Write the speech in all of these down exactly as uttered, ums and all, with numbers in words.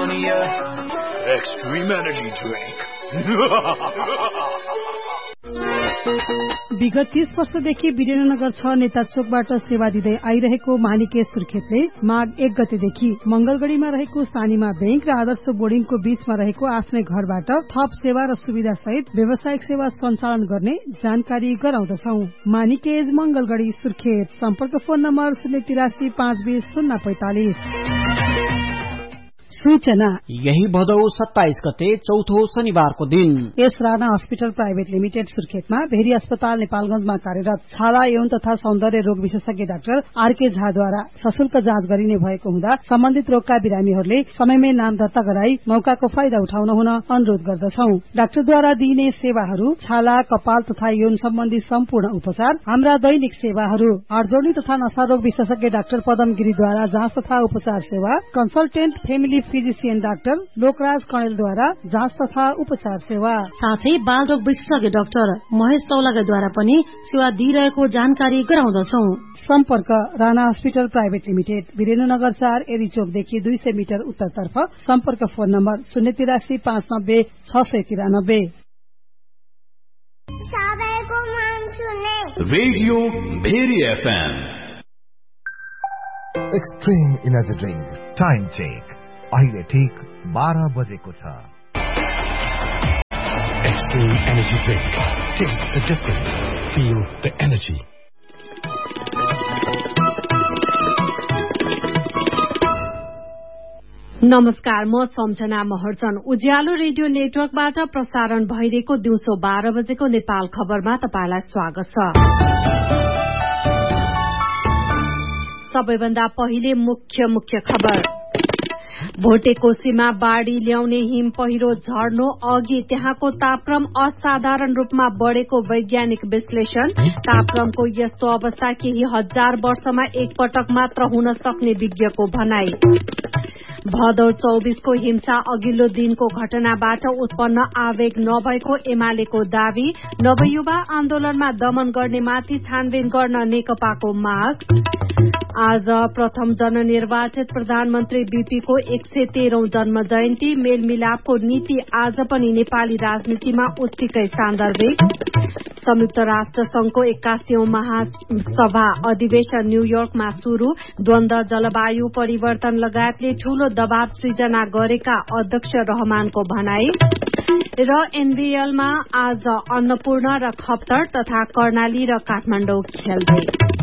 Ammonia Extreme Energy Drink. विगत तीस वर्षदेखि वीरेन्द्रनगर छ नेता चोकबाट सेवा दिँदै आइरहेको मानिके सुर्खेतले माघ एक गतेदेखि मंगलगढ़ीमा रहेको सानीमा बैंक र आदर्श बोर्डिङको बीचमा रहेको आफ्नै घरबाट थप सेवा र सुविधा सहित व्यावसायिक सेवा सञ्चालन गर्ने जानकारी गराउँदछौ। मानिकेज मंगलगढ़ी सुर्खेत। सम्पर्क फोन नम्बर शून्य तिरासी पाँच बीस शून्य पैंतालिस। सूचना यही भदौ सत्ताइस गते चौथो शनिबारको दिन S Rana hospital private limited सुर्खेतमा very अस्पताल नेपालगंजमा कार्यरत छाला यौन तथा सौन्दर्य रोग विशेषज्ञ डाक्टर आरके झाद्वारा सशुल्क जाँच गरिने भएको हुँदा सम्बन्धित रोगका बिरामीहरूले समयमै नाम दर्ता गराई मौकाको फाइदा उठाउन हुन अनुरोध गर्दछौ। डाक्टरद्वारा दिइने सेवाहरू छाला कपाल तथा यौन सम्बन्धी सम्पूर्ण उपचार। हाम्रा दैनिक सेवाहरू हडजोडी तथा नशारोग विशेषज्ञ डाक्टर पदम गिरीद्वारा जाँच तथा उपचार सेवा। Consultant family physician doctor Lokraj कणेलद्वारा जाँच तथा उपचार सेवा। साथै बालरोग विशेषज्ञ डाक्टर महेश तौलागाद्वारा पनि सेवा दिइरहेको जानकारी गराउँदछौ। सम्पर्क Rana hospital private limited Birendranagar चार एरी चोकदेखि दुई सय मिटर उत्तरतर्फ। सम्पर्क फोन नम्बर शून्य तिरासी पाँच नब्बे छ सय तिरानब्बे। Radio very FM extreme energy drink time check अहिले ठीक बाह्र बजेको छ। Extreme Energy Drink. Taste the difference. Feel the energy. नमस्कार, म सम्झना महर्जन। उज्यालो रेडियो नेटवर्कबाट प्रसारण भइरहेको दिउँसो बाह्र बजेको नेपाल खबरमा तपाईलाई स्वागत छ। सबैभन्दा पहिले मुख्य मुख्य खबर। भोटेकोशीमा बाढ़ी ल्याउने हिम पहिरो झर्नु अघि त्यहाँको तापक्रम असाधारण रूपमा बढ़ेको वैज्ञानिक विश्लेषण। तापक्रमको यस्तो अवस्था केही हजार वर्षमा एकपटक मात्र हुन सक्ने विज्ञको भनाई। भदौ चौबीसको हिंसा अघिल्लो दिनको घटनाबाट उत्पन्न आवेग नभएको एमालेको दावी। नवयुवा आन्दोलनमा दमन गर्नेमाथि छानबिन गर्न नेकपाको माग। आज प्रथम जननिर्वाचित प्रधानमन्त्री बीपीको एक सय तेह्रौं जन्म जयन्ती। मेलमिलापको नीति आज पनि नेपाली राजनीतिमा उत्तिकै सान्दर्भिक। संयुक्त राष्ट्र संघको एक्कासीऔं महासभा अधिवेशन न्यूयोर्कमा शुरू। द्वन्द जलवायु परिवर्तन लगायतले ठूलो दबाव सृजना गरेका अध्यक्ष रहमानको भनाई। र एनबीएलमा आज अन्नपूर्ण र खप्तर तथा कर्णाली र काठमाडौँ खेल्दै।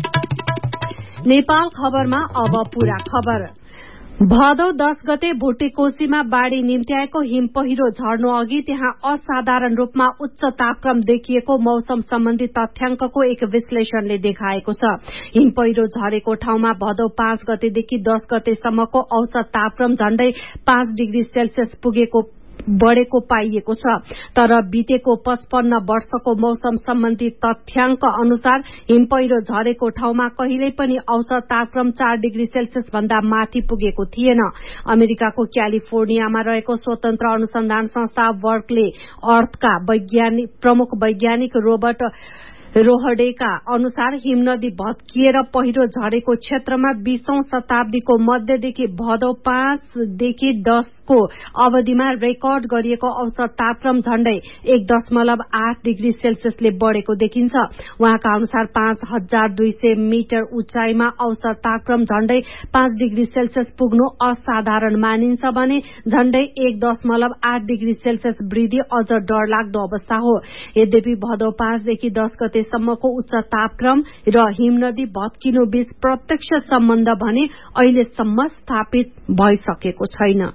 नेपाल खबरमा अब पूरा खबर। भदौ दस गते भोटेकोशीमा बाढ़ी निम्त्याएको हिम पहिरो झर्नु अघि त्यहाँ असाधारण रूपमा उच्च तापक्रम देखिएको मौसम सम्बन्धी तथ्याङ्कको एक विश्लेषणले देखाएको छ। हिम पहिरो झरेको ठाउँमा भदौ पाँच गतेदेखि दस गतेसम्मको औसत तापक्रम झण्डै पाँच डिग्री सेल्सियस पुगेको बढ़ेको पाइएको छ। तर बितेको पचपन्न वर्षको मौसम सम्बन्धी तथ्याङ्क अनुसार हिम पहिरो झरेको ठाउँमा कहिल्यै पनि औसत तापक्रम चार डिग्री सेल्सियस भन्दा माथि पुगेको थिएन। अमेरिकाको क्यालिफोर्नियामा रहेको स्वतन्त्र अनुसन्धान संस्था बर्कले अर्थका वैज्ञानिक प्रमुख वैज्ञानिक रोबर्ट रोहडेका अनुसार हिमनदी भत्किएर पहिरो झरेको क्षेत्रमा बीसौं शताब्दीको मध्यदेखि भदौ पाँचदेखि दसको अवधिमा रेकर्ड गरिएको औसत तापक्रम झण्डै एक दशमलव आठ डिग्री सेल्सियसले बढ़ेको देखिन्छ। उहाँका अनुसार पाँच हजार दुई सय मिटर उचाइमा औसत तापक्रम झण्डै पाँच डिग्री सेल्सियस पुग्नु असाधारण मानिन्छ भने झण्डै एक दशमलव आठ डिग्री सेल्सियस वृद्धि अझ डरलाग्दो अवस्था हो। यद्यपि भदौ पाँचदेखि दस गते सम्मको उच्च तापक्रम र हिमनदी भत्किनु बीच प्रत्यक्ष सम्बन्ध भने अहिलेसम्म स्थापित भइसकेको छैन।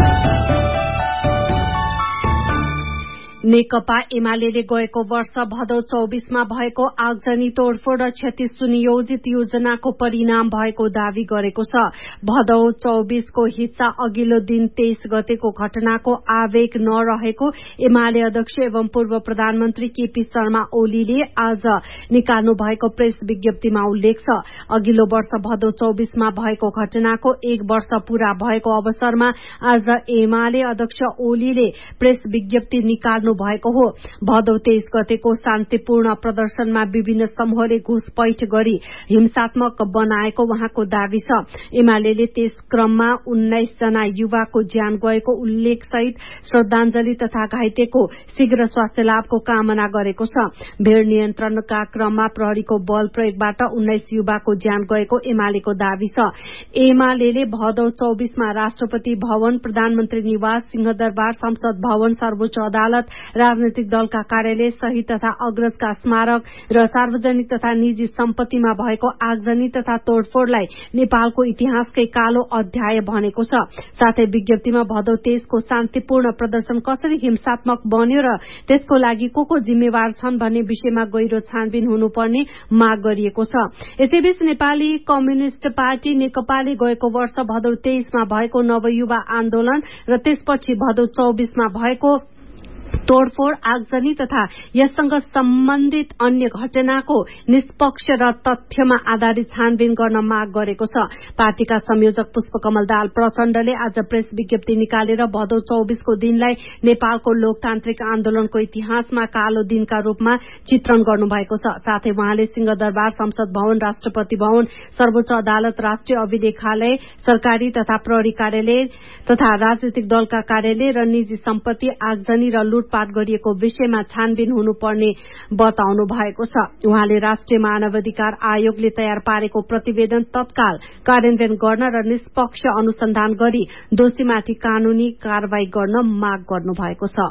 नेकपा एमालेले गएको वर्ष भदौ चौबीसमा भएको आगजनी तोडफोड र क्षति सुनियोजित योजनाको परिणाम भएको दावी गरेको छ। भदौ चौबीसको हिस्सा अघिल्लो दिन तेइस गतेको घटनाको आवेग नरहेको एमाले अध्यक्ष एवं पूर्व प्रधानमन्त्री केपी शर्मा ओलीले आज निकाल्नु भएको प्रेस विज्ञप्तिमा उल्लेख छ। अघिल्लो वर्ष भदौ चौबीसमा भएको घटनाको एक वर्ष पूरा भएको अवसरमा आज एमाले अध्यक्ष ओलीले प्रेस विज्ञप्ति निकाल्नु भएको हो। भदौ तेइस गतेको शान्तिपूर्ण प्रदर्शनमा विभिन्न समूहले घुसपैठ गरी हिंसात्मक बनाएको उहाँको दावी छ। एमाले त्यस क्रममा उन्नाइस जना युवाको ज्यान गएको उल्लेख सहित श्रद्धाञ्जली तथा घाइतेको शीघ्र स्वास्थ्य लाभको कामना गरेको छ। भीड़ नियन्त्रणका क्रममा प्रहरीको बल प्रयोगबाट उन्नाइस युवाको ज्यान गएको एमालेको दावी छ। एमाले भदौ चौबीसमा राष्ट्रपति भवन, प्रधानमन्त्री निवास, सिंहदरबार, संसद भवन, सर्वोच्च अदालत, राजनैतिक दलका कार्यालय, शहीद तथा अग्रजका स्मारक र सार्वजनिक तथा निजी सम्पत्तिमा भएको आगजनी तथा तोडफोडलाई नेपालको इतिहासकै कालो अध्याय भनेको छ। साथै विज्ञप्तिमा भदौ तेइसको शान्तिपूर्ण प्रदर्शन कसरी हिंसात्मक बन्यो र त्यसको लागि को को जिम्मेवार छन् भन्ने विषयमा गहिरो छानबिन हुनुपर्ने माग गरिएको छ। यसैबीच नेपाली कम्युनिष्ट पार्टी नेकपाले गएको वर्ष भदौ तेइसमा भएको नवयुवा आन्दोलन र त्यसपछि भदौ चौबीसमा भएको तोडफोड, आगजनी तथा यससँग सम्बन्धित अन्य घटनाको निष्पक्ष र तथ्यमा आधारित छानबिन गर्न माग गरेको छ। पार्टीका संयोजक पुष्पकमल दाहाल प्रचण्डले आज प्रेस विज्ञप्ति निकालेर भदौ चौबीसको दिनलाई नेपालको लोकतान्त्रिक आन्दोलनको इतिहासमा कालो दिनका रूपमा चित्रण गर्नुभएको छ। साथै उहाँले सिंहदरबार, संसद भवन, राष्ट्रपति भवन, सर्वोच्च अदालत, राष्ट्रिय अभिलेखालय, सरकारी तथा प्रहरी कार्यालय तथा राजनीतिक दलका कार्यालय र निजी सम्पत्ति आगजनी र लुटपाट गरिएको विषयमा छानबिन हुनुपर्ने बताउनु भएको छ। उहाँले राष्ट्रिय मानवाधिकार आयोगले तयार पारेको प्रतिवेदन तत्काल कार्यान्वयन गर्न र निष्पक्ष अनुसन्धान गरी दोषीमाथि कानूनी कारवाही गर्न माग गर्नु भएको छ।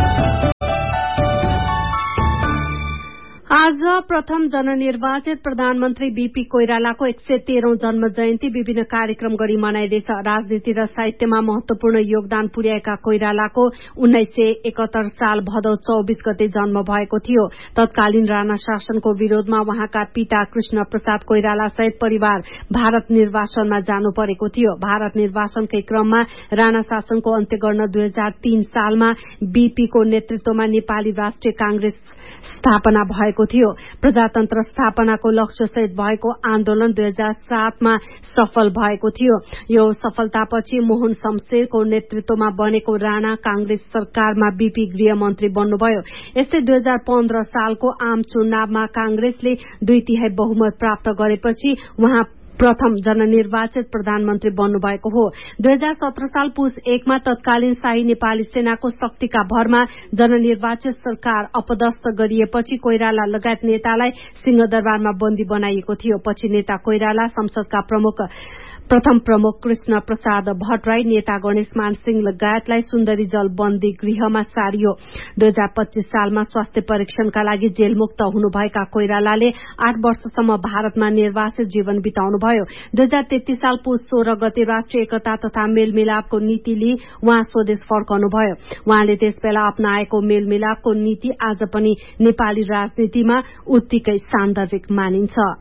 आज प्रथम जननिर्वाचित प्रधानमन्त्री बीपी कोइरालाको एक सय तेह्रौं जन्म जयन्ती विभिन्न कार्यक्रम गरी मनाइँदैछ। राजनीति र साहित्यमा महत्वपूर्ण योगदान पुर्याएका कोइरालाको उन्नाइस सय एकहत्तर साल भदौ चौबीस गते जन्म भएको थियो। तत्कालीन राणा शासनको विरोधमा उहाँका पिता कृष्ण प्रसाद कोइराला सहित परिवार भारत निर्वासनमा जानु परेको थियो। भारत निर्वासनकै क्रममा राणा शासनको अन्त्य गर्न दुई हजार तीन सालमा बीपीको नेतृत्वमा नेपाली राष्ट्रिय कांग्रेस स्थापना भएको थियो। प्रजातन्त्र स्थापनाको लक्ष्य सहित भएको आन्दोलन दुई हजार सातमा सफल भएको थियो। यो सफलतापछि मोहन शमशेरको नेतृत्वमा बनेको राणा कांग्रेस सरकारमा बीपी गृहमन्त्री बन्नुभयो। यस्तै दुई हजार पन्ध्र सालको आम चुनावमा कांग्रेसले दुई तिहाई बहुमत प्राप्त गरेपछि उहाँ प्रथम जननिर्वाचित प्रधानमन्त्री बन्नुभएको हो। दुई हजार सत्र साल पुस एकमा तत्कालीन शाही नेपाली सेनाको शक्तिका भरमा जननिर्वाचित सरकार अपदस्थ गरिएपछि कोइराला लगायत नेतालाई सिंहदरबारमा बन्दी बनाइएको थियो। पछि नेता कोइराला, संसदका प्रमुख प्रथम प्रमुख कृष्ण प्रसाद भट्टराई, नेता गणेशमान सिंह लगायतलाई सुन्दरी जल बन्दी गृहमा सारियो। दुई हजार पच्चीस सालमा स्वास्थ्य परीक्षणका लागि जेलमुक्त हुनुभएका कोइरालाले आठ वर्षसम्म भारतमा निर्वासित जीवन बिताउनुभयो। दुई हजार तेत्तीस साल पुस सोह्र गते राष्ट्रिय एकता तथा मेलमिलापको नीति लिई उहाँ स्वदेश फर्कनुभयो। उहाँले त्यसबेला अपनाएको मेलमिलापको नीति आज पनि नेपाली राजनीतिमा उत्तिकै सान्दर्भिक मानिन्छ।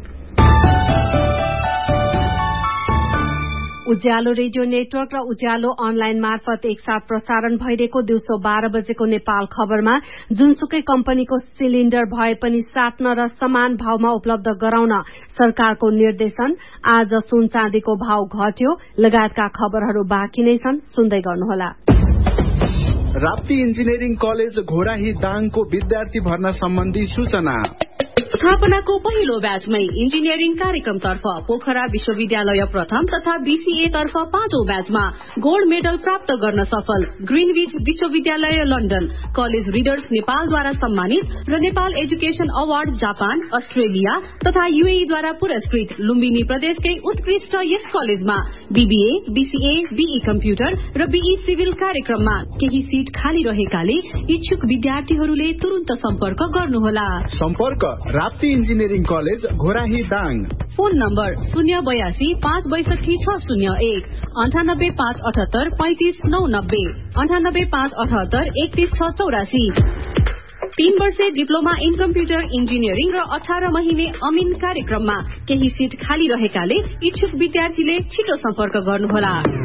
उज्यालो रेडियो नेटवर्क र उज्यालो अनलाइन मार्फत एकसाथ प्रसारण भइरहेको दिउँसो बाह्र बजेको नेपाल खबरमा जुनसुकै कम्पनीको सिलिण्डर भए पनि साट्न र समान भावमा उपलब्ध गराउन सरकारको निर्देशन। आज सुन चाँदीको भाव घट्यो लगायतका खबरहरू बाँकी नै छन्, सुन्दै गर्नुहोला। राप्ती इन्जिनियरिङ कलेज घोराही दाङको विद्यार्थी भर्ना सम्बन्धी सूचना। स्थापनाको पहिलो ब्याचमै इन्जिनियरिङ कार्यक्रमतर्फ पोखरा विश्वविद्यालय प्रथम तथा बीसीए तर्फ पाँचौं ब्याचमा गोल्ड मेडल प्राप्त गर्न सफल ग्रीनविच विश्वविद्यालय लन्डन कलेज रिडर्स नेपालद्वारा सम्मानित र Nepal education award Japan, Australia तथा यूएईद्वारा पुरस्कृत लुम्बिनी प्रदेशकै उत्कृष्ट यस कलेजमा बीबीए, बीसीए, बीई कम्प्युटर र बीई सिभिल कार्यक्रममा केही सीट खाली रहेकाले इच्छुक विद्यार्थीहरूले तुरन्त सम्पर्क गर्नुहोला। सम्पर्क Rapti engineering college Ghorahi Dang. Phone number शून्य बयासी पाँच बैसठी छ शून्य एक अन्ठानब्बे पाँच अठहत्तर पैंतिस नौ नब्बे अन्ठानब्बे पाँच अठहत्तर एकतीस छ चौरासी। तीन वर्षे डिप्लोमा इन कम्प्युटर इन्जिनियरिङ र अठार महिने अमिन कार्यक्रममा केही सीट खाली रहेकाले इच्छुक विद्यार्थीले छिटो सम्पर्क गर्नुहोला।